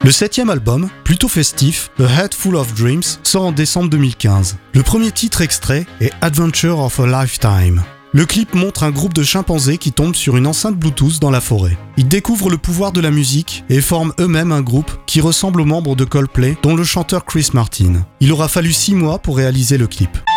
Le 7e album, plutôt festif, A Head Full of Dreams, sort en décembre 2015. Le premier titre extrait est Adventure of a Lifetime. Le clip montre un groupe de chimpanzés qui tombent sur une enceinte Bluetooth dans la forêt. Ils découvrent le pouvoir de la musique et forment eux-mêmes un groupe qui ressemble aux membres de Coldplay, dont le chanteur Chris Martin. Il aura fallu 6 mois pour réaliser le clip.